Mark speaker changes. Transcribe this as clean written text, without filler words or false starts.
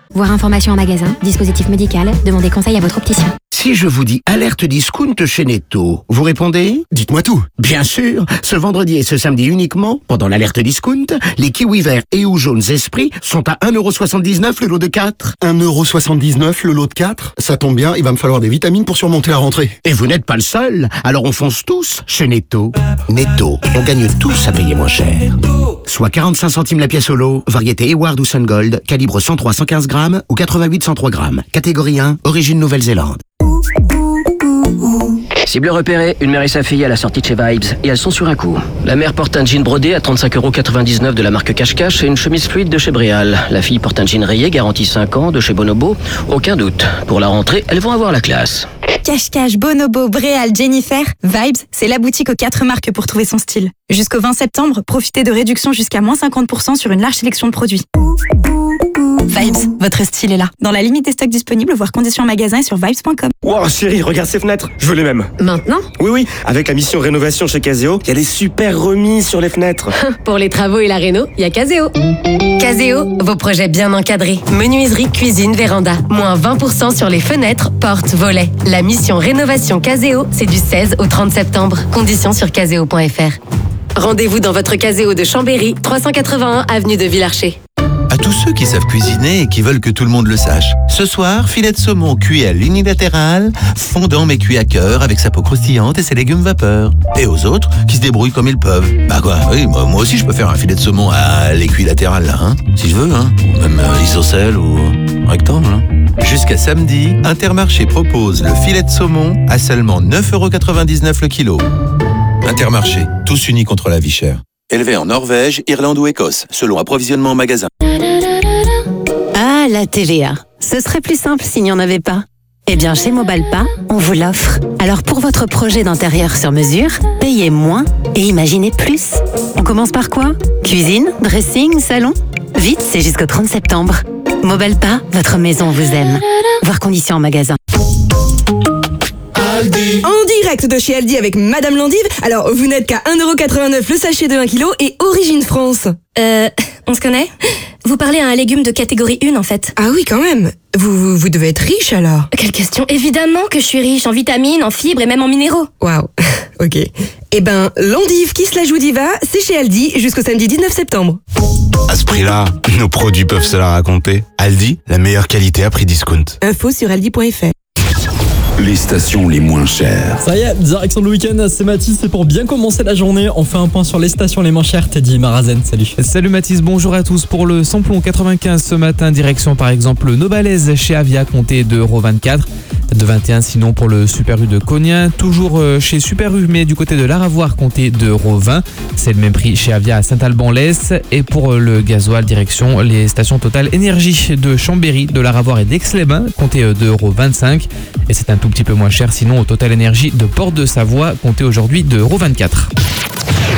Speaker 1: Voir information en magasin, dispositif médical, demandez conseil à votre opticien.
Speaker 2: Si je vous dis alerte discount chez Netto, vous répondez ?
Speaker 3: Dites-moi tout.
Speaker 2: Bien sûr, ce vendredi et ce samedi uniquement, pendant l'alerte discount, les kiwis verts et ou jaunes esprits sont à 1,79€ le lot de 4.
Speaker 3: 1,79€ le lot de 4 ? Ça tombe bien, il va me falloir des vitamines pour surmonter la rentrée.
Speaker 2: Et vous n'êtes pas le seul, alors on fonce tous chez Netto. Netto, on gagne tous à payer moins cher. Soit 45 centimes la pièce au lot, variété Eward ou Sun Gold, calibre 103-115 grammes ou 88-103 grammes. Catégorie 1, origine Nouvelle-Zélande.
Speaker 4: Cible repérée, une mère et sa fille à la sortie de chez Vibes, et elles sont sur un coup. La mère porte un jean brodé à 35,99€ de la marque Cache-Cache et une chemise fluide de chez Bréal. La fille porte un jean rayé garanti 5 ans de chez Bonobo. Aucun doute, pour la rentrée, elles vont avoir la classe.
Speaker 5: Cache-Cache, Bonobo, Bréal, Jennifer, Vibes, c'est la boutique aux 4 marques pour trouver son style. Jusqu'au 20 septembre, profitez de réductions jusqu'à moins 50% sur une large sélection de produits. Vibes, votre style est là. Dans la limite des stocks disponibles, voir conditions en magasin et sur vibes.com.
Speaker 6: Wow, chérie, regarde ces fenêtres. Je veux les mêmes.
Speaker 7: Maintenant ?
Speaker 6: Oui, avec la mission rénovation chez Caseo, il y a des super remises sur les fenêtres.
Speaker 7: Pour les travaux et la réno, il y a Caseo. Caseo, vos projets bien encadrés. Menuiserie, cuisine, véranda. Moins 20% sur les fenêtres, portes, volets. La mission rénovation Caseo, c'est du 16 au 30 septembre. Conditions sur caseo.fr. Rendez-vous dans votre Caseo de Chambéry, 381 avenue de Villarcher.
Speaker 8: À tous ceux qui savent cuisiner et qui veulent que tout le monde le sache. Ce soir, filet de saumon cuit à l'unilatéral, fondant mais cuit à cœur avec sa peau croustillante et ses légumes vapeur. Et aux autres qui se débrouillent comme ils peuvent. Bah quoi, oui, moi aussi je peux faire un filet de saumon à l'équilatéral là, hein, si je veux, hein. Ou même isocèle ou rectangle. Hein. Jusqu'à samedi, Intermarché propose le filet de saumon à seulement 9,99€ le kilo. Intermarché, tous unis contre la vie chère. Élevé en Norvège, Irlande ou Écosse, selon approvisionnement en magasin.
Speaker 9: Ah, la TVA. Ce serait plus simple s'il n'y en avait pas. Eh bien, chez Mobalpa, on vous l'offre. Alors pour votre projet d'intérieur sur mesure, payez moins et imaginez plus. On commence par quoi ? Cuisine, dressing, salon ? Vite, c'est jusqu'au 30 septembre. Mobalpa, votre maison vous aime. Voir conditions en magasin.
Speaker 10: En direct de chez Aldi avec Madame Landive. Alors, vous n'êtes qu'à 1,89€ le sachet de 1 kg et Origine France.
Speaker 5: On se connaît ? Vous parlez à un légume de catégorie 1 en fait.
Speaker 10: Ah oui, quand même. Vous devez être riche alors.
Speaker 5: Quelle question ? Évidemment que je suis riche en vitamines, en fibres et même en minéraux.
Speaker 10: Waouh, ok. Eh ben, Landive qui se la joue diva, c'est chez Aldi jusqu'au samedi 19 septembre.
Speaker 11: À ce prix-là, nos produits peuvent se la raconter. Aldi, la meilleure qualité à prix discount.
Speaker 10: Info sur aldi.fr.
Speaker 12: Les stations les moins chères.
Speaker 13: Ça y est, direction le week-end, c'est Mathis, et pour bien commencer la journée, on fait un point sur les stations les moins chères. Teddy Marazen, salut.
Speaker 14: Salut Mathis, bonjour à tous. Pour le samplon 95 ce matin, direction par exemple Nobalaise chez Avia, comptez 2,24€. De 21 sinon pour le Super U de Cognin, toujours chez Super U mais du côté de l'Aravoire, comptez 2,20€. C'est le même prix chez Avia à Saint-Alban-l'Est. Et pour le gasoil, direction les stations Total Énergie de Chambéry, de l'Aravoire et d'Aix-les-Bains, comptez 2,25€. Et c'est un tout petit peu moins cher sinon au Total Énergie de Porte de Savoie, comptez aujourd'hui 2,24€.